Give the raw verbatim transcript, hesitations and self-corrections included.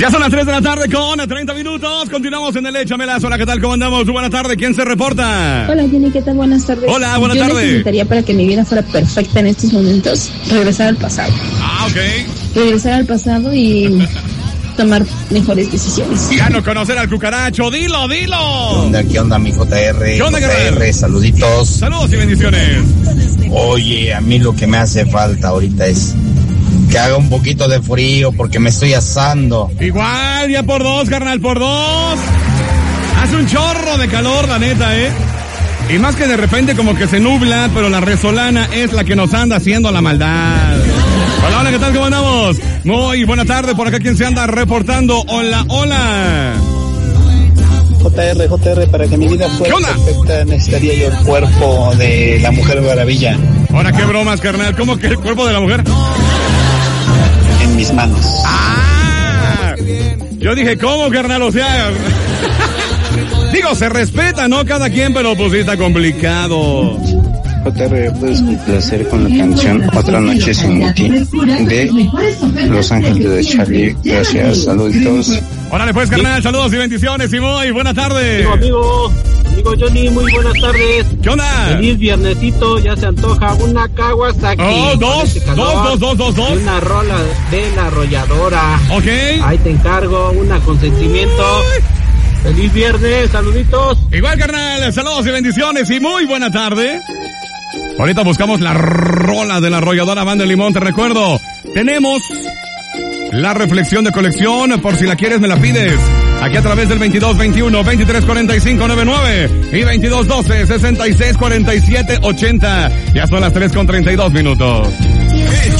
Ya son las tres de la tarde con treinta minutos. Continuamos en el Échamelas. Hola, ¿qué tal? ¿Cómo andamos? Buenas tardes. ¿Quién se reporta? Hola, Jenny, ¿qué tal? Buenas tardes. Hola, buenas Yo tardes. Yo necesitaría para que mi vida fuera perfecta en estos momentos, regresar al pasado. Ah, ok. Regresar al pasado y tomar mejores decisiones. Ya no conocer al cucaracho. Dilo, dilo. ¿Qué onda, qué onda, mi J R? ¿Qué onda, J R, Guerrero? saluditos. Saludos y bendiciones. Oye, a mí lo que me hace falta ahorita es que haga un poquito de frío porque me estoy asando. Igual, ya por dos, carnal, por dos. Hace un chorro de calor, la neta, ¿eh? Y más que de repente como que se nubla, pero la resolana es la que nos anda haciendo la maldad. Hola, hola, ¿qué tal? ¿Cómo andamos? Muy buena tarde, por acá quien se anda reportando. Hola, hola. J R, J R, para que mi vida fuera perfecta necesitaría yo el cuerpo de la Mujer Maravilla. Ahora, qué bromas, carnal. ¿Cómo que el cuerpo de la mujer? En mis manos. ¡Ah! Yo dije, ¿cómo, carnal? O sea... Digo, se respeta, ¿no? Cada quien, pero pues sí está complicado. J R, ¿puedes complacer con la canción Otra Noche Sin Ti de Los Ángeles de Charlie? Gracias, saluditos. Órale pues, carnal, saludos y bendiciones y muy buena tarde. Amigo, amigo, amigo Johnny, muy buenas tardes. ¿Qué onda? Feliz viernesito, ya se antoja una Kawasaki. Oh, dos, este dos, dos, dos, dos, dos. Y una rola de La Arrolladora. Ok. Ahí te encargo, una consentimiento. Uy. Feliz viernes, saluditos. Igual, carnal, saludos y bendiciones y muy buena tarde. Ahorita buscamos la rola de La Arrolladora Banda de Limón. Te recuerdo, tenemos la reflexión de colección. Por si la quieres, me la pides. Aquí a través del veintidós veintiuno, veintitrés cuarenta y cinco noventa y nueve y veintidós doce, sesenta y seis cuarenta y siete ochenta. Ya son las tres con treinta y dos minutos.